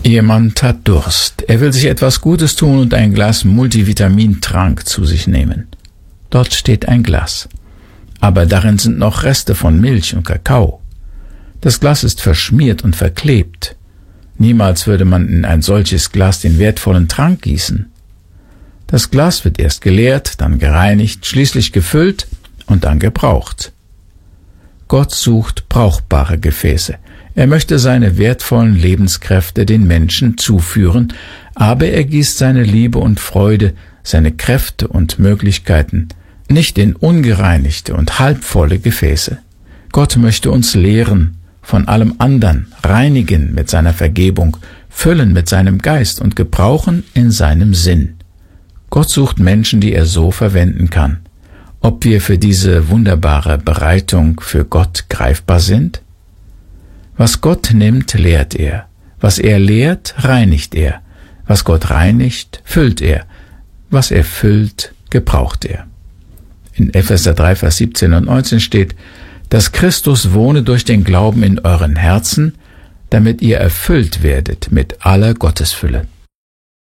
Jemand hat Durst. Er will sich etwas Gutes tun und ein Glas Multivitamintrank zu sich nehmen. Dort steht ein Glas. Aber darin sind noch Reste von Milch und Kakao. Das Glas ist verschmiert und verklebt. Niemals würde man in ein solches Glas den wertvollen Trank gießen. Das Glas wird erst geleert, dann gereinigt, schließlich gefüllt und dann gebraucht. Gott sucht brauchbare Gefäße. Er möchte seine wertvollen Lebenskräfte den Menschen zuführen, aber er gießt seine Liebe und Freude, seine Kräfte und Möglichkeiten nicht in ungereinigte und halbvolle Gefäße. Gott möchte uns lehren, von allem anderen, reinigen mit seiner Vergebung, füllen mit seinem Geist und gebrauchen in seinem Sinn. Gott sucht Menschen, die er so verwenden kann. Ob wir für diese wunderbare Bereitung für Gott greifbar sind? Was Gott nimmt, lehrt er. Was er lehrt, reinigt er. Was Gott reinigt, füllt er. Was er füllt, gebraucht er. In Epheser 3, Vers 17 und 19 steht, dass Christus wohne durch den Glauben in euren Herzen, damit ihr erfüllt werdet mit aller Gottesfülle.